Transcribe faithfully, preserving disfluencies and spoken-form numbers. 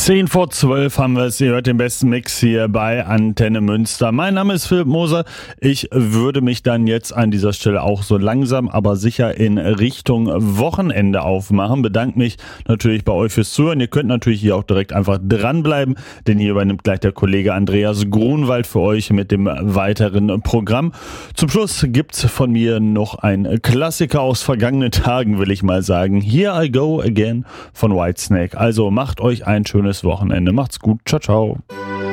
zehn vor zwölf haben wir es. Ihr hört den besten Mix hier bei Antenne Münster. Mein Name ist Philipp Moser. Ich würde mich dann jetzt an dieser Stelle auch so langsam, aber sicher in Richtung Wochenende aufmachen. Bedanke mich natürlich bei euch fürs Zuhören. Ihr könnt natürlich hier auch direkt einfach dranbleiben, denn hier übernimmt gleich der Kollege Andreas Grunwald für euch mit dem weiteren Programm. Zum Schluss gibt's von mir noch ein Klassiker aus vergangenen Tagen, will ich mal sagen. Here I Go Again von Whitesnake. Also macht euch ein schönes Wochenende. Macht's gut. Ciao, ciao.